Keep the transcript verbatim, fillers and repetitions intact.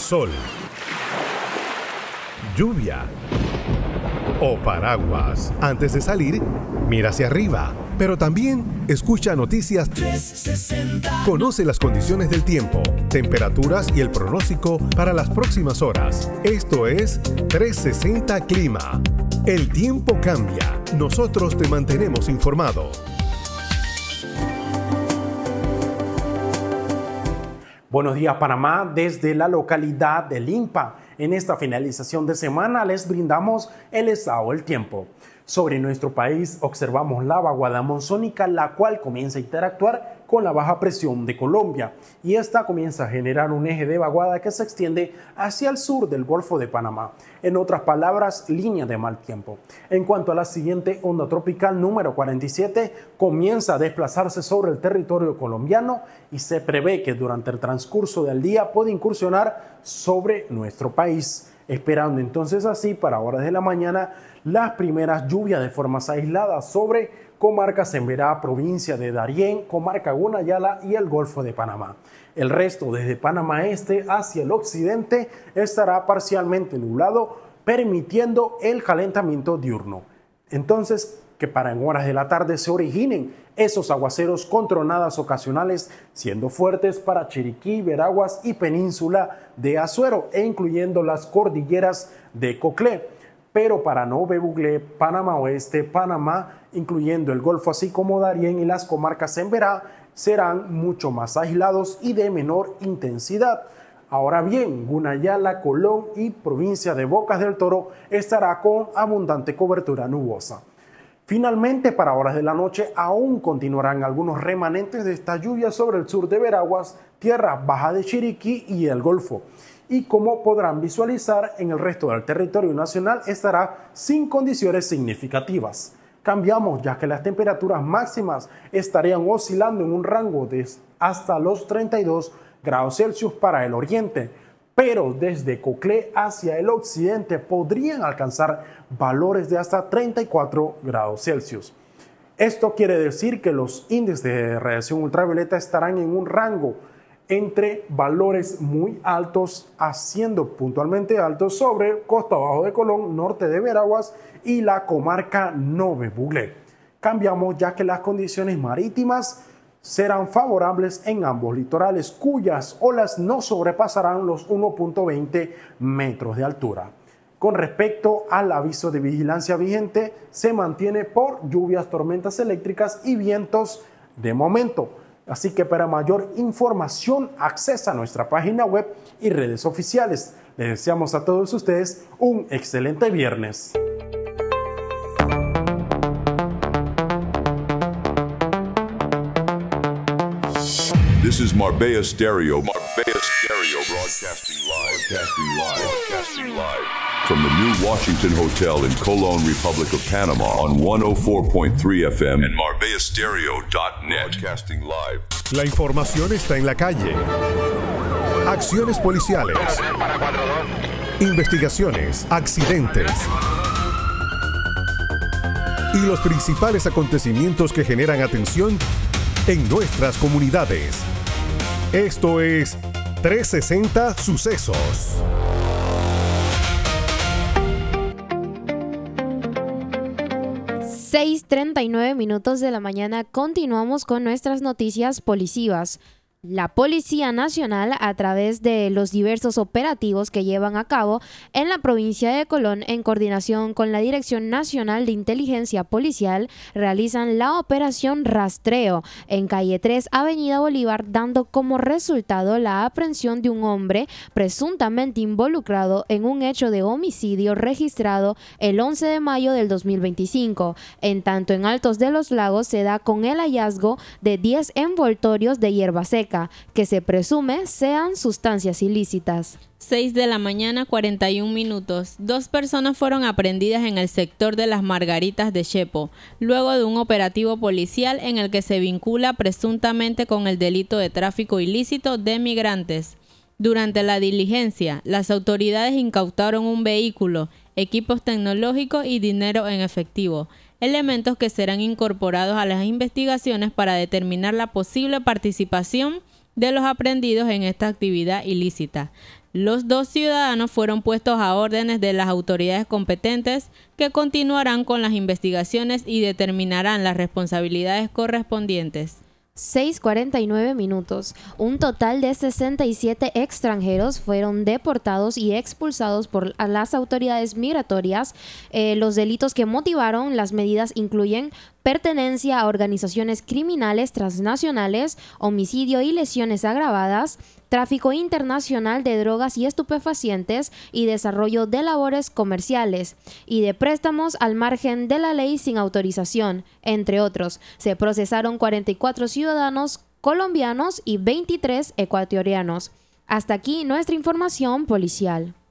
sol, lluvia o paraguas. Antes de salir, mira hacia arriba, pero también escucha Noticias trescientos sesenta. Conoce las condiciones del tiempo, temperaturas y el pronóstico para las próximas horas. Esto es trescientos sesenta Clima. El tiempo cambia. Nosotros te mantenemos informado. Buenos días, Panamá, desde la localidad de Limpa. En esta finalización de semana les brindamos el estado del tiempo. Sobre nuestro país observamos la vaguada monzónica, la cual comienza a interactuar con la baja presión de Colombia, y esta comienza a generar un eje de vaguada que se extiende hacia el sur del Golfo de Panamá. En otras palabras, línea de mal tiempo. En cuanto a la siguiente onda tropical número cuarenta y siete, comienza a desplazarse sobre el territorio colombiano y se prevé que durante el transcurso del día puede incursionar sobre nuestro país, esperando entonces así para horas de la mañana las primeras lluvias de formas aisladas sobre comarca Semberá, provincia de Darién, comarca Gunayala y el Golfo de Panamá. El resto, desde Panamá Este hacia el occidente, estará parcialmente nublado, permitiendo el calentamiento diurno. Entonces, que para en horas de la tarde se originen esos aguaceros con tronadas ocasionales, siendo fuertes para Chiriquí, Veraguas y península de Azuero, e incluyendo las cordilleras de Coclé. Pero para Nove Buglé, Panamá Oeste, Panamá, incluyendo el Golfo, así como Darién y las comarcas Semberá, serán mucho más aislados y de menor intensidad. Ahora bien, Gunayala, Colón y provincia de Bocas del Toro estará con abundante cobertura nubosa. Finalmente, para horas de la noche, aún continuarán algunos remanentes de esta lluvia sobre el sur de Veraguas, tierra baja de Chiriquí y el Golfo. Y como podrán visualizar, en el resto del territorio nacional estará sin condiciones significativas. Cambiamos, ya que las temperaturas máximas estarían oscilando en un rango de hasta los treinta y dos grados Celsius para el oriente, pero desde Coclé hacia el occidente podrían alcanzar valores de hasta treinta y cuatro grados Celsius. Esto quiere decir que los índices de radiación ultravioleta estarán en un rango entre valores muy altos, haciendo puntualmente altos sobre Costa Abajo de Colón, norte de Veraguas y la comarca Nove Buglé. Cambiamos, ya que las condiciones marítimas serán favorables en ambos litorales, cuyas olas no sobrepasarán los uno punto veinte metros de altura. Con respecto al aviso de vigilancia vigente, se mantiene por lluvias, tormentas eléctricas y vientos de momento. Así que para mayor información, accesa a nuestra página web y redes oficiales. Les deseamos a todos ustedes un excelente viernes. This is Marbella Stereo. Marbella Stereo broadcasting live. Broadcasting live. Broadcasting live. From the new Washington Hotel in Colón, Republic of Panama on one oh four point three F M and marbella stereo dot net. Broadcasting live. La información está en la calle. Acciones policiales. Investigaciones, accidentes. Y los principales acontecimientos que generan atención en nuestras comunidades. Esto es trescientos sesenta Sucesos. seis treinta y nueve minutos de la mañana, continuamos con nuestras noticias policivas. La Policía Nacional, a través de los diversos operativos que llevan a cabo en la provincia de Colón, en coordinación con la Dirección Nacional de Inteligencia Policial, realizan la operación Rastreo en calle tres, Avenida Bolívar, dando como resultado la aprehensión de un hombre presuntamente involucrado en un hecho de homicidio registrado el once de mayo del dos mil veinticinco. En tanto, en Altos de los Lagos se da con el hallazgo de diez envoltorios de hierba seca, que se presume sean sustancias ilícitas. seis de la mañana, cuarenta y un minutos. Dos personas fueron aprehendidas en el sector de Las Margaritas de Chepo, luego de un operativo policial en el que se vincula presuntamente con el delito de tráfico ilícito de migrantes. Durante la diligencia, las autoridades incautaron un vehículo, equipos tecnológicos y dinero en efectivo, elementos que serán incorporados a las investigaciones para determinar la posible participación de los aprehendidos en esta actividad ilícita. Los dos ciudadanos fueron puestos a órdenes de las autoridades competentes que continuarán con las investigaciones y determinarán las responsabilidades correspondientes. seis cuarenta y nueve minutos. Un total de sesenta y siete extranjeros fueron deportados y expulsados por las autoridades migratorias. Eh, los delitos que motivaron las medidas incluyen pertenencia a organizaciones criminales transnacionales, homicidio y lesiones agravadas, tráfico internacional de drogas y estupefacientes y desarrollo de labores comerciales y de préstamos al margen de la ley sin autorización, entre otros. Se procesaron cuarenta y cuatro ciudadanos colombianos y veintitrés ecuatorianos. Hasta aquí nuestra información policial.